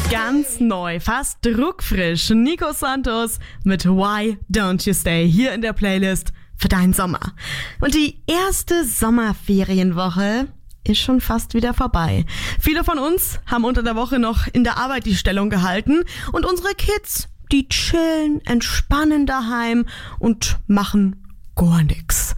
Ganz neu, fast druckfrisch. Nico Santos mit Why Don't You Stay hier in der Playlist für deinen Sommer. Und die erste Sommerferienwoche ist schon fast wieder vorbei. Viele von uns haben unter der Woche noch in der Arbeit die Stellung gehalten und unsere Kids, die chillen, entspannen daheim und machen gar nichts.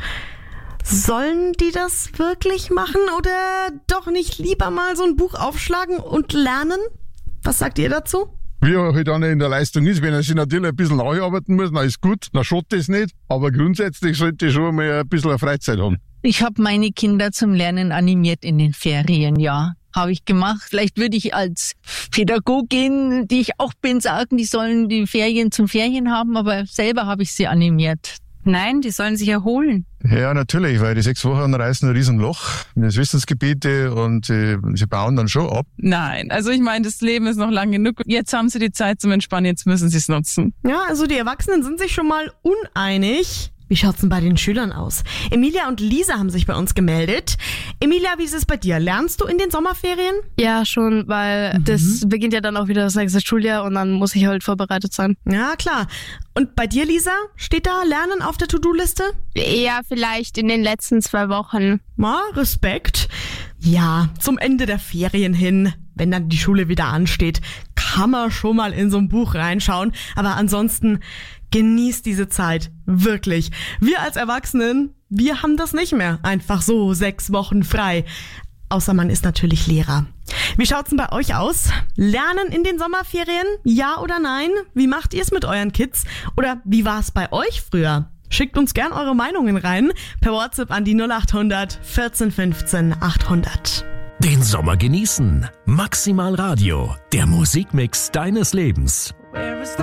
Sollen die das wirklich machen oder doch nicht lieber mal so ein Buch aufschlagen und lernen? Was sagt ihr dazu? Wie er halt dann in der Leistung ist, wenn er sich natürlich ein bisschen nacharbeiten muss, dann ist gut, dann schaut das nicht. Aber grundsätzlich sollte ich schon mal ein bisschen Freizeit haben. Ich habe meine Kinder zum Lernen animiert in den Ferien, ja. Habe ich gemacht. Vielleicht würde ich als Pädagogin, die ich auch bin, sagen, die sollen die Ferien zum Ferien haben, aber selber habe ich sie animiert. Nein, die sollen sich erholen. Ja, natürlich, weil die 6 Wochen reißen ein Riesenloch in das Wissensgebiete und sie bauen dann schon ab. Nein, also ich meine, das Leben ist noch lang genug. Jetzt haben sie die Zeit zum Entspannen, jetzt müssen sie es nutzen. Ja, also die Erwachsenen sind sich schon mal uneinig. Wie schaut's denn bei den Schülern aus? Emilia und Lisa haben sich bei uns gemeldet. Emilia, wie ist es bei dir? Lernst du in den Sommerferien? Ja, schon, weil das beginnt ja dann auch wieder das nächste Schuljahr und dann muss ich halt vorbereitet sein. Ja, klar. Und bei dir, Lisa? Steht da Lernen auf der To-Do-Liste? Ja, vielleicht in den letzten 2 Wochen. Respekt. Ja, zum Ende der Ferien hin, wenn dann die Schule wieder ansteht, kann man schon mal in so ein Buch reinschauen. Aber ansonsten genießt diese Zeit. Wirklich. Wir als Erwachsenen, wir haben das nicht mehr. Einfach so 6 Wochen frei. Außer man ist natürlich Lehrer. Wie schaut's denn bei euch aus? Lernen in den Sommerferien? Ja oder nein? Wie macht ihr es mit euren Kids? Oder wie war es bei euch früher? Schickt uns gern eure Meinungen rein. Per WhatsApp an die 0800 14 15 800. Den Sommer genießen. Maximal Radio. Der Musikmix deines Lebens.